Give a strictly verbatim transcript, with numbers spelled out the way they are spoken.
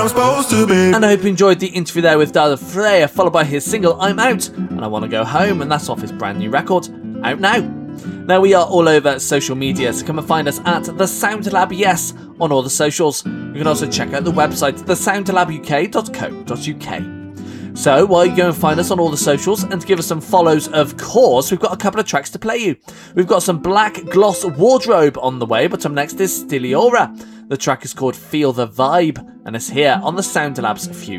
I'm supposed to be. And I hope you enjoyed the interview there with David Freya, followed by his single I'm Out and I Want to Go Home, and that's off his brand new record, out now. Now, we are all over social media, so come and find us at The Sound Lab Yes on all the socials. You can also check out the website the sound lab u k dot co dot u k. So, while you go and find us on all the socials and give us some follows, of course, we've got a couple of tracks to play you. We've got some Black Gloss Wardrobe on the way, but up next is Stiliora. The track is called Feel the Vibe, and it's here on the Sound Lab's Future.